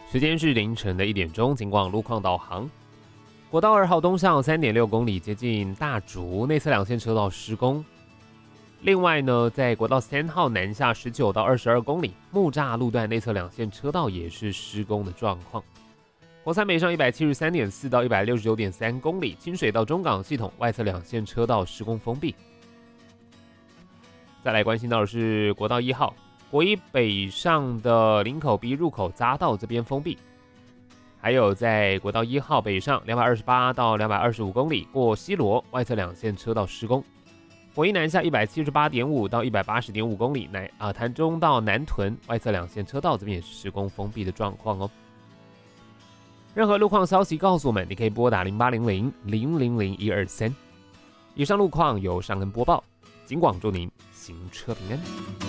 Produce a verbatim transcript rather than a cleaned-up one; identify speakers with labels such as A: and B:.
A: 时间是凌晨的一点钟，警广路况导航。国道二号东向 三点六公里，接近大竹内侧两线车道施工。另外呢，在国道三号南下十九到二十二公里，木栅路段内侧两线车道也是施工的状况。国三北上 一百七十三点四 到 一百六十九点三公里，清水到中港系统外侧两线车道施工封闭。再来关心到的是国道一号，国一北上的林口 B 入口匝道这边封闭。还有在国道一号北上两百二十八到两百二十五公里，过西螺外侧两线车道施工。国一南下 一百七十八点五 到 一百八十点五公里，南啊潭中到南屯外侧两线车道这边也是施工封闭的状况哦。任何路况消息告诉我们，你可以拨打零八零零零零零一二三。以上路况由尚恩播报，警广祝您行车平安。